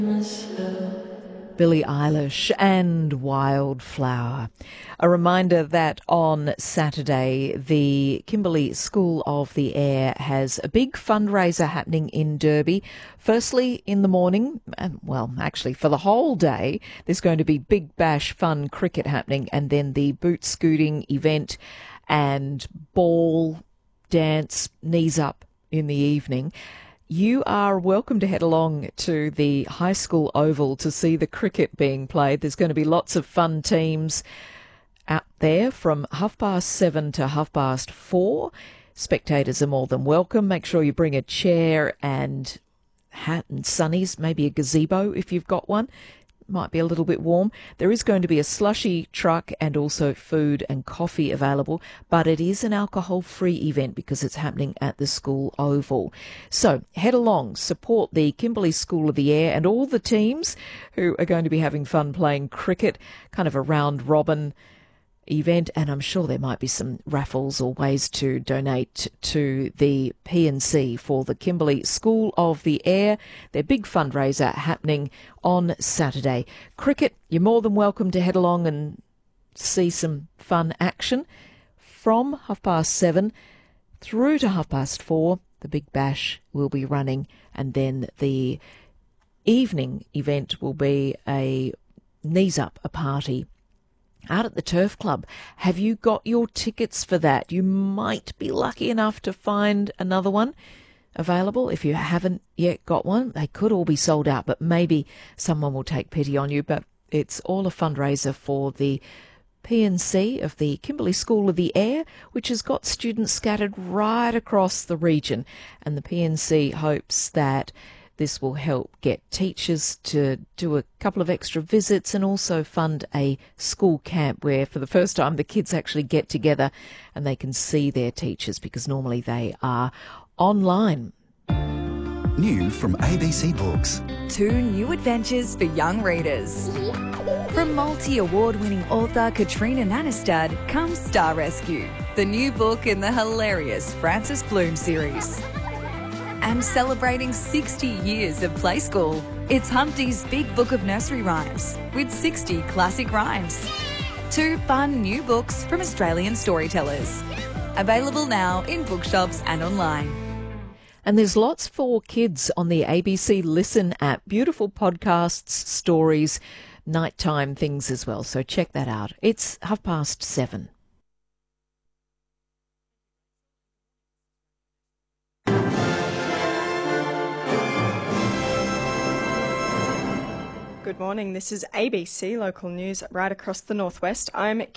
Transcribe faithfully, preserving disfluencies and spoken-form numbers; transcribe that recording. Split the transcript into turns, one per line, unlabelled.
Billie Eilish and Wildflower. A reminder that on Saturday, the Kimberley School of the Air has a big fundraiser happening in Derby. Firstly, in the morning, and well, actually for the whole day, there's going to be Big Bash fun cricket happening, and then the boot scooting event and ball, dance, knees up in the evening. You are welcome to head along to the high school oval to see the cricket being played. There's going to be lots of fun teams out there from half past seven to half past four. Spectators are more than welcome. Make sure you bring a chair and hat and sunnies, maybe a gazebo if you've got one. Might be a little bit warm. There is going to be a slushy truck and also food and coffee available, but it is an alcohol-free event because it's happening at the school oval. So head along, support the Kimberley School of the Air and all the teams who are going to be having fun playing cricket, kind of a round-robin event, and I'm sure there might be some raffles or ways to donate to the P and C for the Kimberley School of the Air. Their big fundraiser happening on Saturday. Cricket, you're more than welcome to head along and see some fun action. From half past seven through to half past four, the Big Bash will be running, and then the evening event will be a knees up, a party out at the Turf Club. Have you got your tickets for that? You might be lucky enough to find another one available. If you haven't yet got one, they could all be sold out, but maybe someone will take pity on you. But it's all a fundraiser for the P and C of the Kimberley School of the Air, which has got students scattered right across the region. And the P and C hopes that this will help get teachers to do a couple of extra visits and also fund a school camp where for the first time the kids actually get together and they can see their teachers, because normally they are online.
New from A B C Books.
Two new adventures for young readers. From multi-award-winning author Katrina Nanestad comes Star Rescue, the new book in the hilarious Frances Bloom series. And celebrating sixty years of Play School, it's Humpty's Big Book of Nursery Rhymes with sixty classic rhymes. Two fun new books from Australian storytellers. Available now in bookshops and online.
And there's lots for kids on the A B C Listen app. Beautiful podcasts, stories, nighttime things as well. So check that out. It's half past seven.
Good morning. This is A B C Local News right across the northwest. I'm